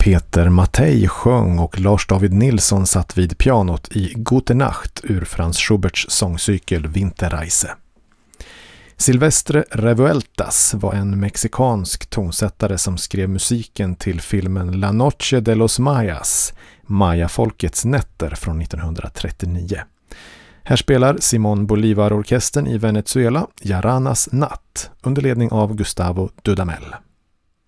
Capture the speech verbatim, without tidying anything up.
Peter Mattei sjöng och Lars David Nilsson satt vid pianot i Gute Nacht ur Franz Schuberts sångcykel Winterreise. Silvestre Revueltas var en mexikansk tonsättare som skrev musiken till filmen La Noche de los Mayas, Maya-folkets nätter från nittonhundratrettionio. Här spelar Simón Bolívar-orkestern i Venezuela Yaranas natt under ledning av Gustavo Dudamel.